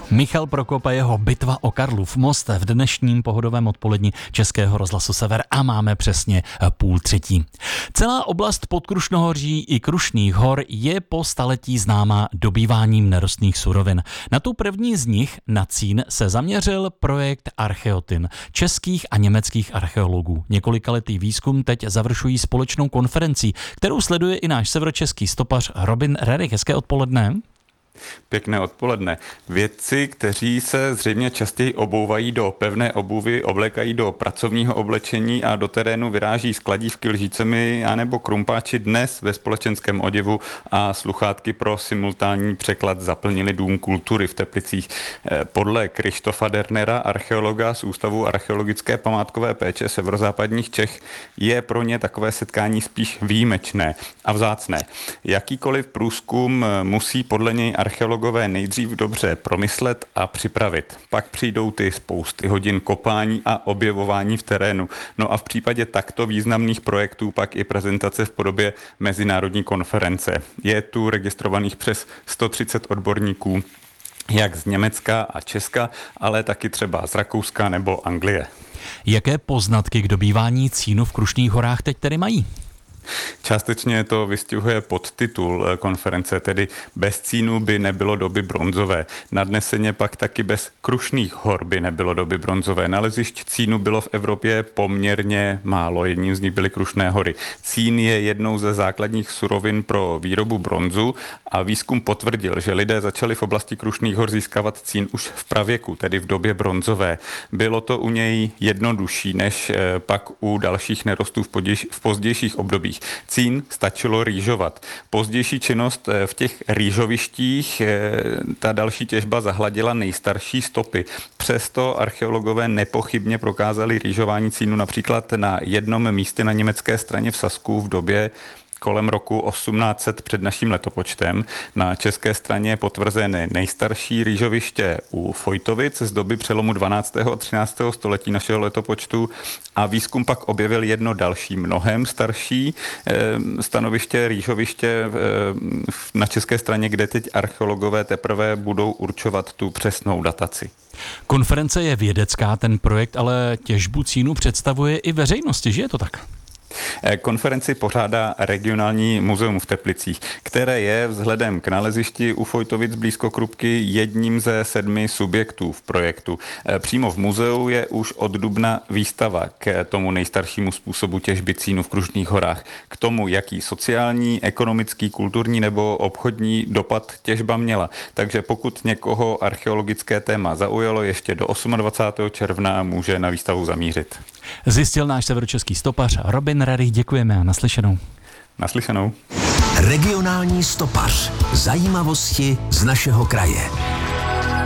Michal Prokop a jeho bitva o Karlův most v dnešním pohodovém odpolední Českého rozhlasu Sever a máme přesně 2:30. Celá oblast Podkrušnohoří i Krušných hor je po staletí známá dobýváním nerostných surovin. Na tu první z nich, na Cín, se zaměřil projekt Archeotin českých a německých archeologů. Několikaletý výzkum teď završují společnou konferencí, kterou sleduje i náš severočeský stopař Robin Rerich. Hezké odpoledne. Pěkné odpoledne. Vědci, kteří se zřejmě častěji obouvají do pevné obuvy, oblékají do pracovního oblečení a do terénu vyráží s kladívky, lžícemi anebo krumpáči, dnes ve společenském oděvu a sluchátky pro simultánní překlad zaplnili Dům kultury v Teplicích. Podle Krištofa Dernera, archeologa z Ústavu archeologické památkové péče severozápadních Čech, je pro ně takové setkání spíš výjimečné a vzácné. Jakýkoliv průzkum musí podle něj archeologové nejdřív dobře promyslet a připravit. Pak přijdou ty spousty hodin kopání a objevování v terénu. No a v případě takto významných projektů pak i prezentace v podobě mezinárodní konference. Je tu registrovaných přes 130 odborníků, jak z Německa a Česka, ale taky třeba z Rakouska nebo Anglie. Jaké poznatky k dobývání cínu v Krušných horách teď tedy mají? Částečně to vystihuje podtitul konference, tedy bez cínu by nebylo doby bronzové. Nadneseně pak taky bez Krušných hor by nebylo doby bronzové. Nalezišť cínu bylo v Evropě poměrně málo, jedním z nich byly Krušné hory. Cín je jednou ze základních surovin pro výrobu bronzu a výzkum potvrdil, že lidé začali v oblasti Krušných hor získávat cín už v pravěku, tedy v době bronzové. Bylo to u něj jednodušší než pak u dalších nerostů v pozdějších obdobích. Cín stačilo rýžovat. Pozdější činnost v těch rýžovištích, ta další těžba zahladila nejstarší stopy. Přesto archeologové nepochybně prokázali rýžování cínu například na jednom místě na německé straně v Sasku v době kolem roku 1800 před naším letopočtem. Na české straně je potvrzené nejstarší rýžoviště u Fojtovic z doby přelomu 12. a 13. století našeho letopočtu a výzkum pak objevil jedno další, mnohem starší stanoviště, rýžoviště na české straně, kde teď archeologové teprve budou určovat tu přesnou dataci. Konference je vědecká, ten projekt, ale těžbu cínu představuje i veřejnosti, že je to tak? Konferenci pořádá regionální muzeum v Teplicích, které je vzhledem k nalezišti u Fojtovic blízko Krupky jedním ze 7 subjektů v projektu. Přímo v muzeu je už od dubna výstava k tomu nejstaršímu způsobu těžby cínu v Krušných horách. K tomu, jaký sociální, ekonomický, kulturní nebo obchodní dopad těžba měla. Takže pokud někoho archeologické téma zaujalo, ještě do 28. června může na výstavu zamířit. Zjistil náš severočeský stopař Robin Rerich. Děkujeme a naslyšenou. Naslyšenou. Regionální stopař. Zajímavosti z našeho kraje.